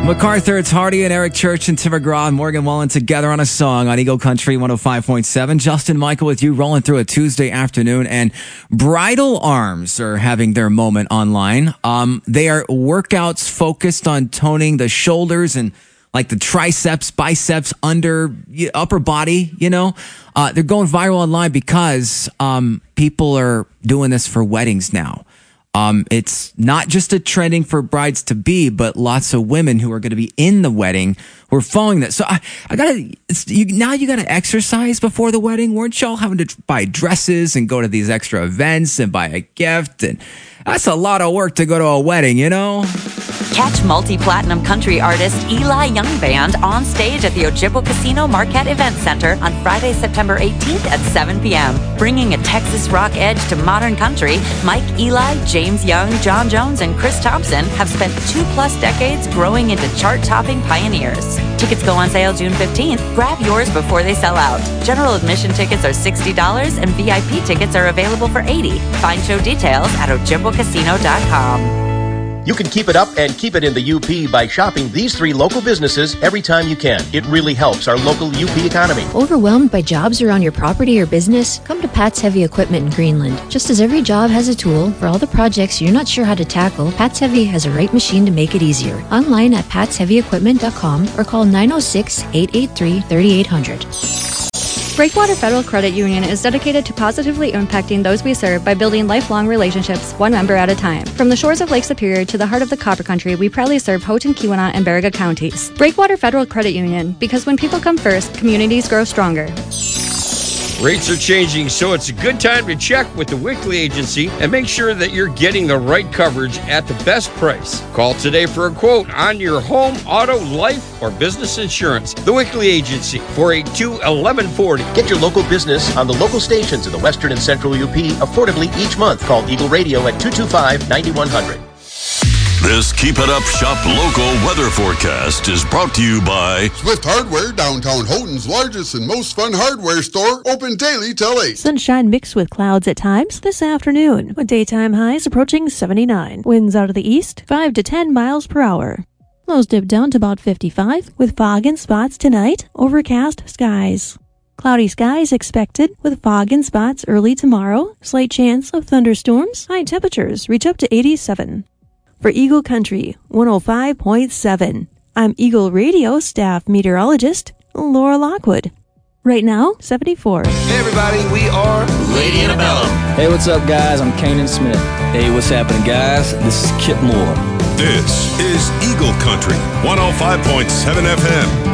MacArthur, it's Hardy and Eric Church and Tim McGraw and Morgan Wallen together on a song on Eagle Country 105.7. Justin Michael with you, rolling through a Tuesday afternoon, and Bridal Arms are having their moment online. They are workouts focused on toning the shoulders and like the triceps, biceps, upper body, They're going viral online because people are doing this for weddings now. It's not just a trending for brides to be, but lots of women who are going to be in the wedding who are following that. So you gotta exercise before the wedding. Weren't y'all having to buy dresses and go to these extra events and buy a gift? And that's a lot of work to go to a wedding, Catch multi-platinum country artist Eli Young Band on stage at the Ojibwa Casino Marquette Event Center on Friday, September 18th at 7 p.m. Bringing a Texas rock edge to modern country, Mike Eli, James Young, John Jones, and Chris Thompson have spent 2+ decades growing into chart-topping pioneers. Tickets go on sale June 15th. Grab yours before they sell out. General admission tickets are $60 and VIP tickets are available for $80. Find show details at ojibwacasino.com. You can keep it up and keep it in the UP by shopping these 3 local businesses every time you can. It really helps our local UP economy. Overwhelmed by jobs around your property or business? Come to Pat's Heavy Equipment in Greenland. Just as every job has a tool, for all the projects you're not sure how to tackle, Pat's Heavy has a right machine to make it easier. Online at patsheavyequipment.com or call 906-883-3800. Breakwater Federal Credit Union is dedicated to positively impacting those we serve by building lifelong relationships, one member at a time. From the shores of Lake Superior to the heart of the Copper Country, we proudly serve Houghton, Keweenaw, and Baraga counties. Breakwater Federal Credit Union, because when people come first, communities grow stronger. Rates are changing, so it's a good time to check with the Wickley Agency and make sure that you're getting the right coverage at the best price. Call today for a quote on your home, auto, life, or business insurance. The Wickley Agency, 482-1140. Get your local business on the local stations in the Western and Central UP affordably each month. Call Eagle Radio at 225-9100. This Keep It Up Shop Local weather forecast is brought to you by Swift Hardware, downtown Houghton's largest and most fun hardware store, open daily till 8. Sunshine mixed with clouds at times this afternoon, with daytime highs approaching 79. Winds out of the east, 5 to 10 miles per hour. Lows dip down to about 55, with fog in spots tonight, overcast skies. Cloudy skies expected, with fog in spots early tomorrow, slight chance of thunderstorms, high temperatures reach up to 87. For Eagle Country 105.7, I'm Eagle Radio staff meteorologist Laura Lockwood. Right now, 74. Hey everybody, we are Lady Antebellum. Hey, what's up guys? I'm Kanan Smith. Hey, what's happening guys? This is Kip Moore. This is Eagle Country 105.7 FM.